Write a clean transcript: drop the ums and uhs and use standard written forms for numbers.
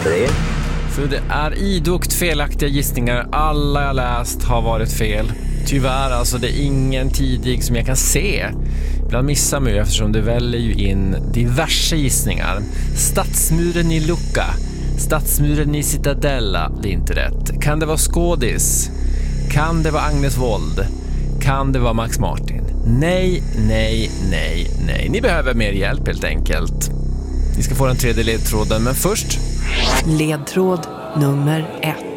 3. För det är idogt felaktiga gissningar. Alla jag läst har varit fel. Tyvärr, alltså det är ingen tidig som jag kan se. Ibland missar man ju eftersom det väljer ju in diverse gissningar. Stadsmuren i Lucca, stadsmuren i Cittadella, det är inte rätt. Kan det vara skådis? Kan det vara Agnes Wold? Kan det vara Max Martin? Nej. Ni behöver mer hjälp helt enkelt. Ni ska få den tredje ledtråden, men först... Ledtråd nummer 1.